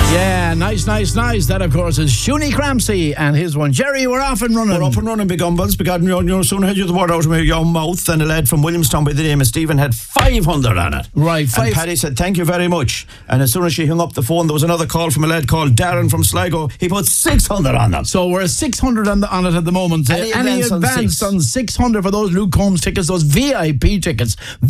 Yeah, nice. That, of course, is Shuni Cramsey and his one. Jerry, we're off and running. We're up and running, big umbles, because soon had you the word out of your mouth, and a lad from Williamstown by the name of Stephen had 500 on it. Right, And Paddy said, thank you very much. And as soon as she hung up the phone, there was another call from a lad called Darren from Sligo. He put 600 on them. So we're at 600 on it at the moment. Any advance on 600 for those Luke Combs tickets, those VIP tickets.